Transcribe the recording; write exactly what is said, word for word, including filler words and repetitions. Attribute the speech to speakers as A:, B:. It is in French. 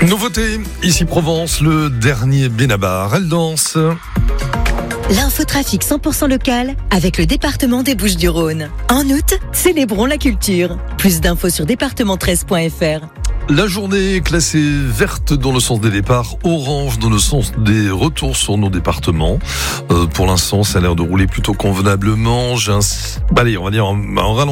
A: Nouveauté, ici Provence, le dernier Benabar, elle danse.
B: L'infotrafic cent pour cent local avec le département des Bouches-du-Rhône. En août, célébrons la culture. Plus d'infos sur département treize point f r.
A: La journée est classée verte dans le sens des départs, orange dans le sens des retours sur nos départements. Euh, pour l'instant, ça a l'air de rouler plutôt convenablement. J'ai un... Allez, on va dire en, en ralenti.